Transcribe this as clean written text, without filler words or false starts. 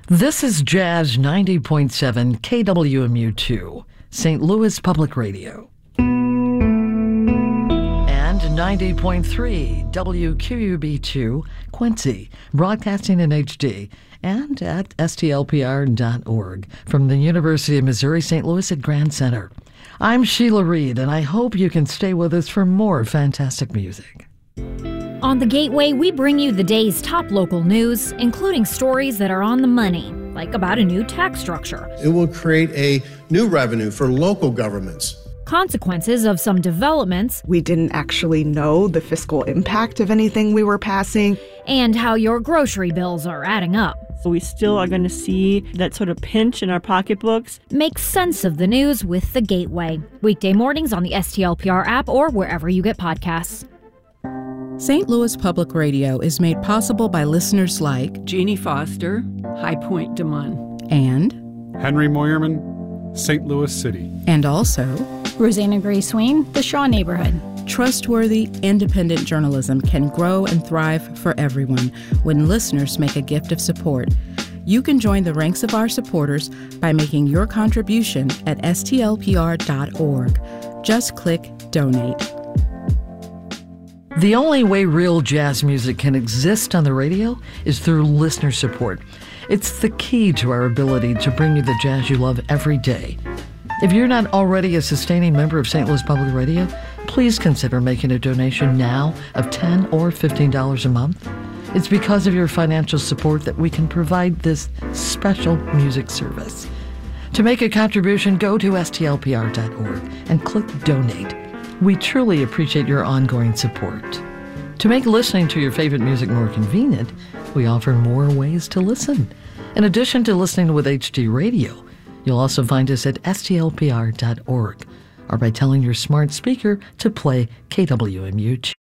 This is Jazz 90.7 KWMU2, St. Louis Public Radio. And 90.3 WQUB2, Quincy, broadcasting in HD, and at stlpr.org from the University of Missouri St. Louis at Grand Center. I'm Sheila Reed, and I hope you can stay with us for more fantastic music. On The Gateway, we bring you the day's top local news, including stories that are on the money, like about a new tax structure. It will create a new revenue for local governments. Consequences of some developments. We didn't actually know the fiscal impact of anything we were passing. And how your grocery bills are adding up. We still are going to see that sort of pinch in our pocketbooks. Make sense of the news with The Gateway. Weekday mornings on the STLPR app or wherever you get podcasts. St. Louis Public Radio is made possible by listeners like Jeannie Foster, High Point Des Moines, and Henry Moyerman, St. Louis City, and also Rosanna Gray Swain, the Shaw Neighborhood. Trustworthy, independent journalism can grow and thrive for everyone when listeners make a gift of support. You can join the ranks of our supporters by making your contribution at stlpr.org. Just click Donate. The only way real jazz music can exist on the radio is through listener support. It's the key to our ability to bring you the jazz you love every day. If you're not already a sustaining member of St. Louis Public Radio, please consider making a donation now of $10 or $15 a month. It's because of your financial support that we can provide this special music service. To make a contribution, go to stlpr.org and click Donate. We truly appreciate your ongoing support. To make listening to your favorite music more convenient, we offer more ways to listen. In addition to listening with HD radio, you'll also find us at stlpr.org or by telling your smart speaker to play KWMU.